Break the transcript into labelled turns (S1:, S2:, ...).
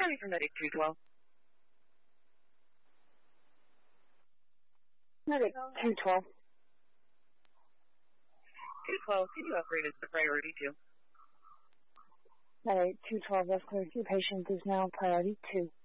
S1: County for Medic 212.
S2: Medic 212.
S1: 212, can you upgrade us to priority 2?
S2: Medic 212, that's clear. Your patient is now priority 2.